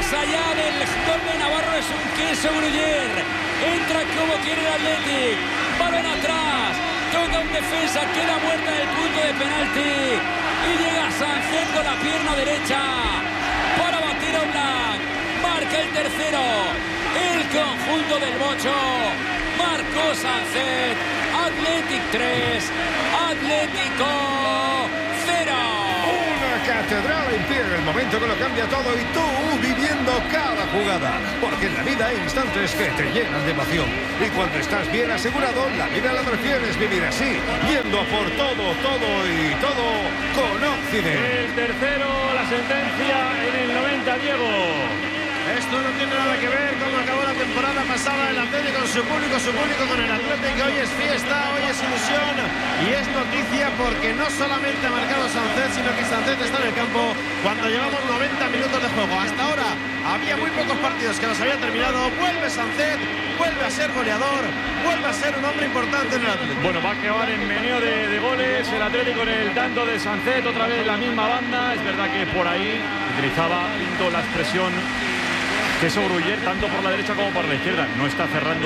allá del gol de Navarro, es un queso Gruyère. Entra como quiere el Athletic. Balón atrás. Toca un defensa, queda muerta del punto de penalti. Y llega Sánchez con la pierna derecha para batir a Oblak. Marca el tercero. El conjunto del Bocho. Marcó Sánchez. Athletic 3. Atlético 0. Catedral en pie en el momento que lo cambia todo y tú viviendo cada jugada, porque en la vida hay instantes que te llenan de emoción y cuando estás bien asegurado, la vida la prefieres vivir así, yendo a por todo y todo con Occident. El tercero, la sentencia en el 90, Diego. Esto no tiene nada que ver con cómo acabó la temporada pasada el Atlético con su público con el Atlético. Hoy es fiesta, hoy es ilusión y es noticia porque no solamente ha marcado Sánchez, sino que Sánchez está en el campo cuando llevamos 90 minutos de juego. Hasta ahora había muy pocos partidos que los había terminado. Vuelve Sánchez, vuelve a ser goleador, vuelve a ser un hombre importante en el Atlético. Bueno, va a acabar en meneo de goles el Atlético en el tanto de Sánchez, otra vez la misma banda. Es verdad que por ahí utilizaba Pinto la expresión queso Gruyère tanto por la derecha como por la izquierda. No está cerrando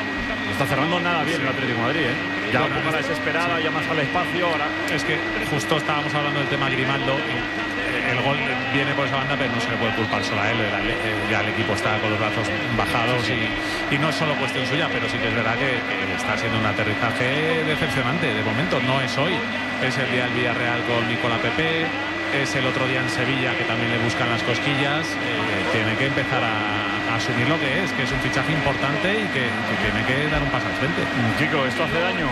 nada bien el Atlético de Madrid, ¿eh? Ya bueno, un poco la desesperada, ya más al espacio. Ahora es que justo estábamos hablando del tema Grimaldo. El gol viene por esa banda, pero no se le puede culpar solo a él. Ya el equipo está con los brazos bajados y no es solo cuestión suya, pero sí que es verdad que está siendo un aterrizaje decepcionante. De momento no es hoy, es el día del Villarreal con Nicola Pepe, es el otro día en Sevilla que también le buscan las cosquillas. Tiene que empezar a asumir lo que es un fichaje importante y que tiene que dar un paso al frente. Kiko, ¿esto hace daño?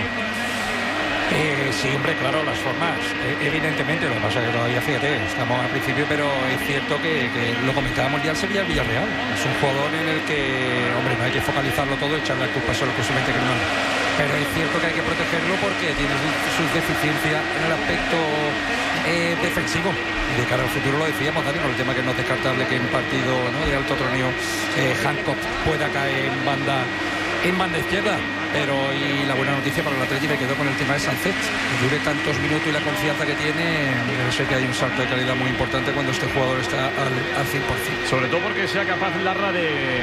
Sí, hombre, claro, las formas, evidentemente. Lo que pasa es que todavía, fíjate, estamos al principio, pero es cierto que lo comentábamos ya al Sevilla, el Villarreal. Es un jugador en el que, hombre, no hay que focalizarlo todo, echarle la culpa solo que su mente criminal. Pero es cierto que hay que protegerlo porque tiene sus deficiencias en el aspecto defensivo. Y de cara al futuro lo decíamos, Dani, con el tema que no es descartable que en partido, ¿no?, de alto troneo Hancock pueda caer en banda izquierda. Pero y la buena noticia para el Atlético, me quedó con el tema de Sánchez, que dure tantos minutos y la confianza que tiene. Sé que hay un salto de calidad muy importante cuando este jugador está al 100%. Sobre todo porque sea capaz Larra de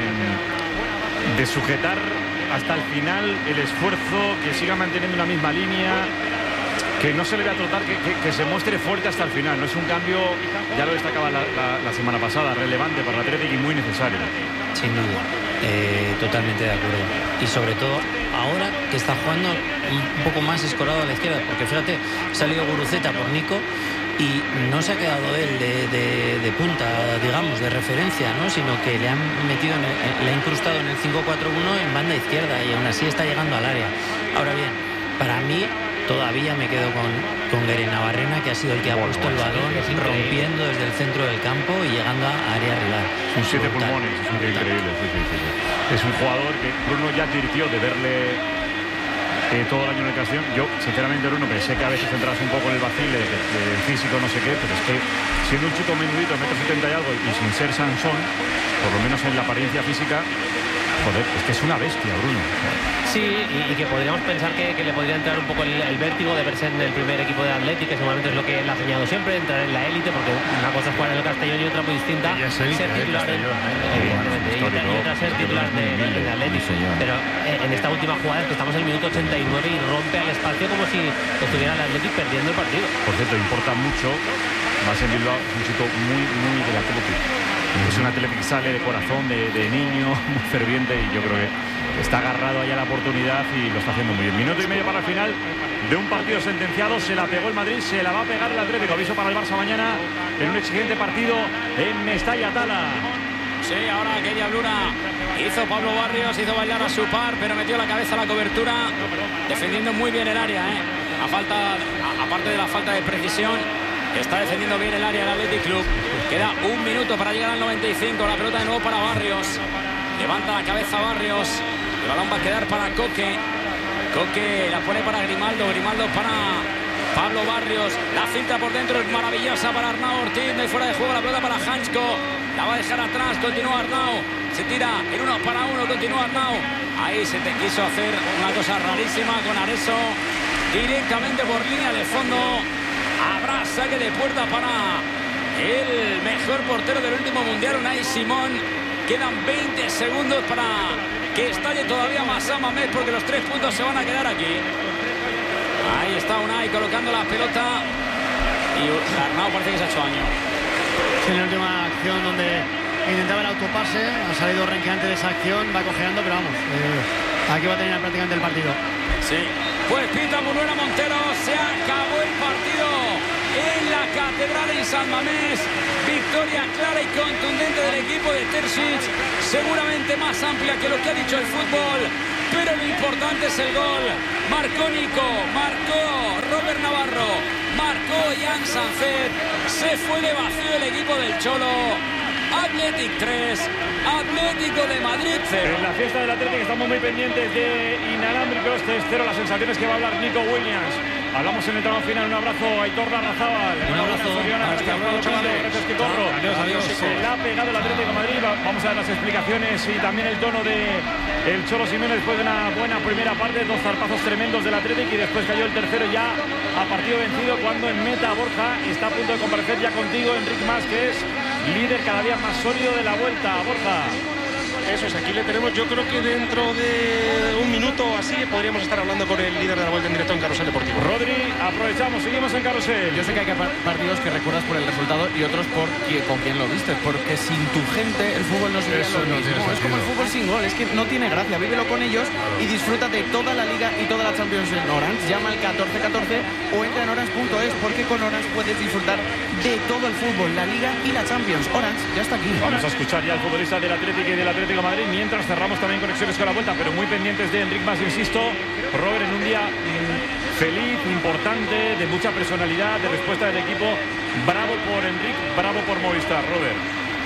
sujetar hasta el final el esfuerzo, que siga manteniendo una misma línea, que no se le vea trotar, que se muestre fuerte hasta el final. No es un cambio, ya lo destacaba la semana pasada, relevante para el Atlético y muy necesario. Sin duda, totalmente de acuerdo. Y sobre todo ahora que está jugando un poco más escorado a la izquierda, porque fíjate, ha salido Guruceta por Nico y no se ha quedado él de punta, digamos, de referencia, ¿no?, sino que le han metido, le ha incrustado en el 5-4-1 en banda izquierda y aún así está llegando al área. Ahora bien, para mí todavía me quedo con Gueren Navarrena, que ha sido el que ha puesto el balón rompiendo desde el centro del campo y llegando a área rival. Son 7 pulmones, es increíble. Sí. Es un jugador que Bruno ya advirtió de verle todo el año en el Castellón. Yo, sinceramente, Bruno, pensé que a veces entras un poco en el vacile de el físico no sé qué, pero es que siendo un chico menudito, 1,70 m y algo, y sin ser Sansón, por lo menos en la apariencia física, joder, es que es una bestia, Bruno. Sí, y que podríamos pensar que le podría entrar un poco el vértigo de verse en el primer equipo de Atlético, que seguramente es lo que él ha soñado siempre, entrar en la élite, porque una cosa es jugar en el Castellón y otra muy distinta ser titular evidentemente, y otra ser titular de Atlético. Pero en esta última jugada es que estamos en el minuto 89 y rompe al espacio como si estuviera el Atlético perdiendo el partido. Por cierto, importa mucho, más en Bilbao, es un chico muy del Atlético. Es un Atlético que sale de corazón, de niño, muy ferviente, y yo creo que está agarrado ahí a la oportunidad y lo está haciendo muy bien. Minuto y medio para el final de un partido sentenciado. Se la pegó el Madrid, se la va a pegar el Atlético. Aviso para el Barça mañana en un exigente partido en Mestalla Tala. Sí, ahora qué diablura hizo Pablo Barrios, hizo bailar a su par, pero metió la cabeza a la cobertura, defendiendo muy bien el área, aparte de la falta de precisión, está defendiendo bien el área el Athletic Club. Queda un minuto para llegar al 95, la pelota de nuevo para Barrios, levanta la cabeza Barrios, el balón va a quedar para Coque la pone para Grimaldo para Pablo Barrios, la filtra por dentro, es maravillosa para Arnau Ortiz, no hay fuera de juego, la pelota para Hansko, la va a dejar atrás, continúa Arnau, se tira en 1 para 1, continúa Arnau, ahí se te quiso hacer una cosa rarísima con Areso, directamente por línea de fondo, habrá saque de puerta para el mejor portero del último mundial, Unai Simón. Quedan 20 segundos para que estalle todavía más Mamés, porque los 3 puntos se van a quedar aquí. Ahí está Unai colocando la pelota y Arnau parece que se ha hecho daño. Sí, en la última acción donde intentaba el autopase, ha salido renqueante de esa acción, va cojeando, pero vamos, aquí va a terminar prácticamente el partido. Sí, pues pita Munuera Montero, se acabó el partido en la Catedral en San Mamés. Victoria clara y contundente del equipo de Terzic, seguramente más amplia que lo que ha dicho el fútbol, pero lo importante es el gol. Marcó Nico, marcó Robert Navarro, marcó Jan Sancet, se fue de vacío el equipo del Cholo. Athletic 3, Atlético de Madrid 0. En la fiesta del Atlético estamos muy pendientes de inalámbricos 3-0, las sensaciones que va a hablar Nico Williams. Hablamos en el tramo final, un abrazo a Aitor Larrazábal. Un abrazo. Gracias, Quitorro. Adiós. Se la ha pegado el Atlético de Madrid. Vamos a ver las explicaciones y también el tono de el Cholo Simeone después de una buena primera parte, 2 zarpazos tremendos del Atlético y después cayó el tercero ya a partido vencido cuando en meta Borja está a punto de comparecer ya contigo, Enric Mas, que es líder cada día más sólido de la vuelta. Borja. Eso es, aquí le tenemos. Yo creo que dentro de un minuto o así podríamos estar hablando con el líder de la vuelta en directo en Carrusel Deportivo. Rodri, aprovechamos, seguimos en Carrusel. Yo sé que hay partidos que recuerdas por el resultado y otros por con quién lo viste, porque sin tu gente el fútbol no sería lo mismo. Es como el fútbol sin gol, es que no tiene gracia. Vívelo con ellos y disfruta de toda la Liga y toda la Champions en Orange. Llama al 1414 o entra en orange.es, porque con Orange puedes disfrutar de todo el fútbol, la Liga y la Champions. Orange ya está aquí. Vamos a escuchar ya al futbolista del Atlético y del Atlético de Madrid, mientras cerramos también conexiones con la vuelta, pero muy pendientes de Enric Mas, insisto. Robert, en un día feliz, importante, de mucha personalidad, de respuesta del equipo. Bravo por Enric, bravo por Movistar, Robert.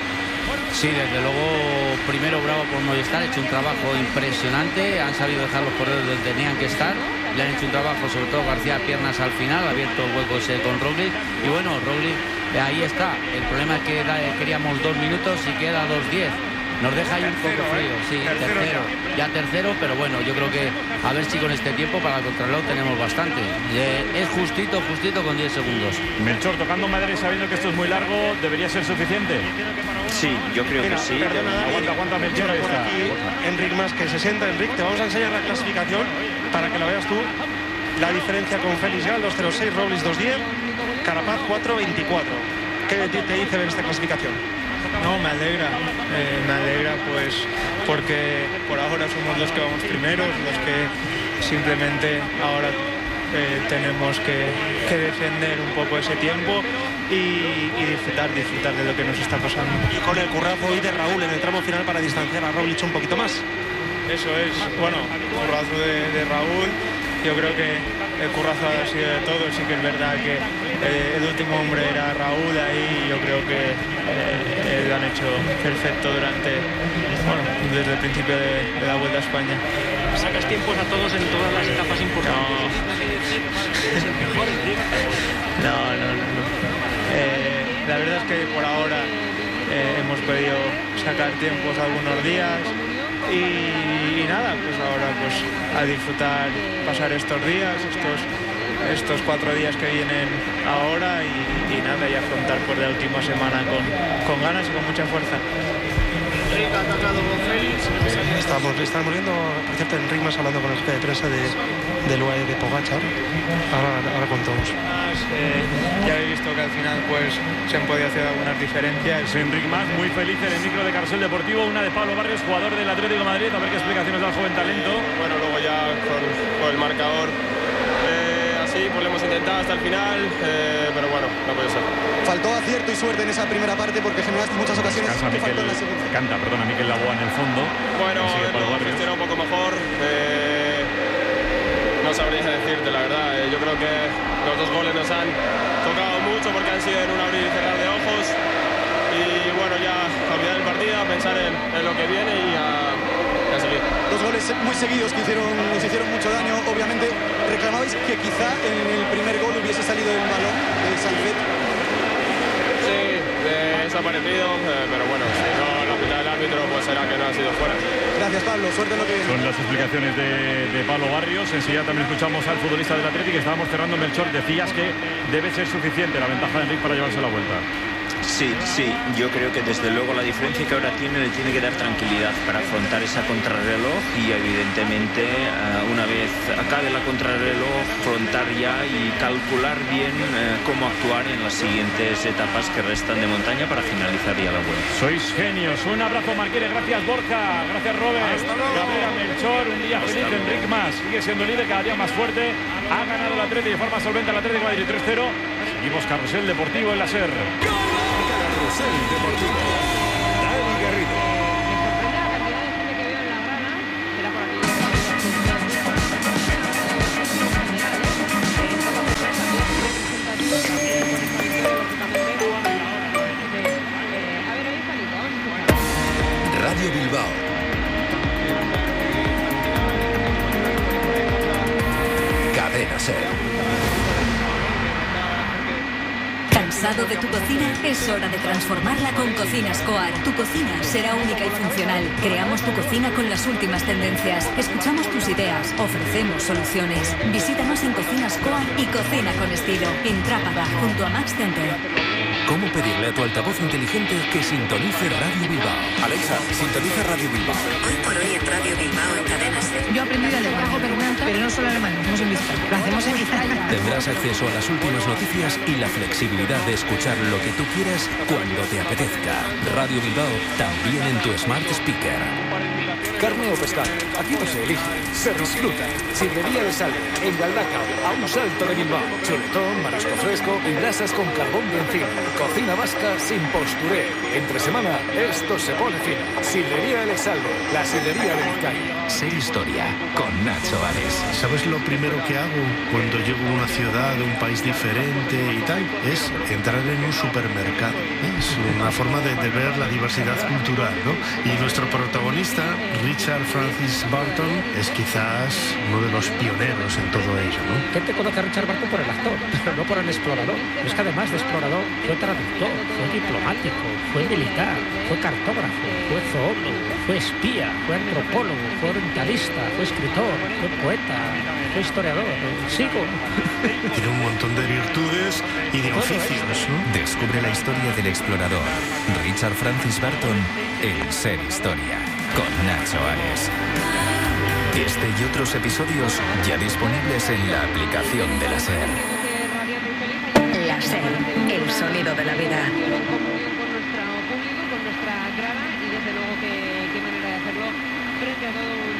Sí, desde luego, primero bravo por Movistar, ha hecho un trabajo impresionante, han sabido dejar los corredores donde tenían que estar, le han hecho un trabajo, sobre todo García Piernas al final, ha abierto el hueco ese con Roglic, y bueno, Roglic ahí está. El problema es que queríamos 2 minutos y queda 2:10. Nos deja ahí un poco frío, sí, tercero, pero bueno, yo creo que a ver si con este tiempo para el contrarreloj tenemos bastante. Es justito con 10 segundos. Melchor, tocando madera y sabiendo que esto es muy largo, ¿debería ser suficiente? Sí, yo creo que sí. Aguanta, Melchor, ahí está. Enric Mas, que se sienta. Enric, te vamos a enseñar la clasificación para que la veas tú. La diferencia con Félix Gal, 2.06, Robles 2.10, Carapaz 4.24. ¿Qué te dice ver esta clasificación? No, me alegra pues porque por ahora somos los que vamos primeros, los que simplemente ahora tenemos que defender un poco ese tiempo y disfrutar de lo que nos está pasando. Y con el currazo hoy de Raúl en el tramo final para distanciar a Roglic un poquito más. Eso es, bueno, currazo de Raúl. Yo creo que el currazo ha sido de todo. Sí que es verdad que el último hombre era Raúl ahí, y yo creo que lo han hecho perfecto desde el principio de la Vuelta a España. Sacas tiempos a todos en todas las etapas importantes. No. La verdad es que por ahora hemos podido sacar tiempos algunos días. Y nada, pues ahora pues a disfrutar, pasar estos días, estos 4 días que vienen ahora y nada, y afrontar por la última semana con ganas y con mucha fuerza. Estamos viendo, por cierto, Enric Mas hablando con el jefe de prensa del UAE de Pogačar. Ahora contamos. Ya habéis visto que al final pues se han podido hacer algunas diferencias. Enric Mas muy feliz en el micro de Carrusel Deportivo, una de Pablo Barrios, jugador del Atlético de Madrid. A ver qué explicaciones da el joven talento. Bueno, luego ya con el marcador así pues lo hemos intentado hasta el final, pero bueno, no puede ser. Faltó acierto y suerte en esa primera parte porque generaste muchas ocasiones. Canta Miquel Laboa en el fondo. Bueno, lo gestionó un poco mejor. No sabría decirte la verdad. Yo creo que los 2 goles nos han tocado mucho porque han sido en un abrir y cerrar de ojos. Y bueno, ya a olvidar el partido, a pensar en lo que viene y a seguir. 2 goles muy seguidos que nos hicieron mucho daño. Obviamente reclamabais que quizá en el primer gol hubiese salido el balón de Sancet. Sí, desaparecido, pero bueno, si no lo pita el árbitro, pues será que no ha sido fuera. Gracias, Pablo, suerte en lo que viene. Son las explicaciones de Pablo Barrios. Enseguida también escuchamos al futbolista del Atlético. Estábamos cerrando, Melchor, decías que debe ser suficiente la ventaja de Enric para llevarse la vuelta. Sí, yo creo que desde luego la diferencia que ahora tiene le tiene que dar tranquilidad para afrontar esa contrarreloj y evidentemente una vez acabe la contrarreloj afrontar ya y calcular bien cómo actuar en las siguientes etapas que restan de montaña para finalizar ya la vuelta. Sois genios, un abrazo Marquere, gracias Borja, gracias Robert, Cabrera, Melchor, un día feliz de Enric Mas, sigue siendo líder, cada día más fuerte, ha ganado el Atlético de forma solvente al Atlético de Madrid 3-0, seguimos Carrusel Deportivo en la SER. Carrusel Deportivo. Dani Garrido. Radio Bilbao. Cadena SER. ¿Cansado de tu cocina? Es hora de transformarla con Cocinas Coar. Tu cocina será única y funcional. Creamos tu cocina con las últimas tendencias. Escuchamos tus ideas. Ofrecemos soluciones. Visítanos en Cocinas Coar y cocina con estilo. En Trápaga, junto a Max Center. ¿Cómo pedirle a tu altavoz inteligente que sintonice Radio Bilbao? Alexa, sintoniza Radio Bilbao. Hoy por hoy en Radio Bilbao en Cadena SER. Yo aprendí alemán, pero no solo alemán, lo hacemos en Vizcaya. Lo hacemos en Vizcaya. Tendrás acceso a las últimas noticias y la flexibilidad de escuchar lo que tú quieras cuando te apetezca. Radio Bilbao, también en tu Smart Speaker. Carne o pescado, aquí no se elige, se disfruta. Sirvería de Salve, en Galdacao, a un salto de Bilbao. Chuletón, marisco fresco y brasas con carbón de encina. Cocina vasca sin postureo. Entre semana, esto se pone fino. Sirvería El Exalde, la sirvería de Vizcaya. Ser Historia, con Nacho Ares. ¿Sabes lo primero que hago cuando llego a una ciudad, de un país diferente y tal? Es entrar en un supermercado. Es una forma de ver la diversidad cultural, ¿no? Y nuestro protagonista, Richard Francis Burton, es quizás uno de los pioneros en todo ello, ¿no? Gente conoce a Richard Burton por el actor, pero no por el explorador. Pero es que además de explorador, fue traductor, fue diplomático, fue militar, fue cartógrafo, fue zoólogo, fue espía, fue antropólogo, fue orientalista, fue escritor, fue poeta, fue historiador. Sigo. Tiene un montón de virtudes y de oficios, ¿no? Descubre la historia del explorador Richard Francis Burton en Ser Historia, con Nacho Ares. Este y otros episodios ya disponibles en la aplicación de la SER. La SER, el sonido de la vida. Con nuestro público, con nuestra grada y desde luego qué manera de hacerlo frente a todo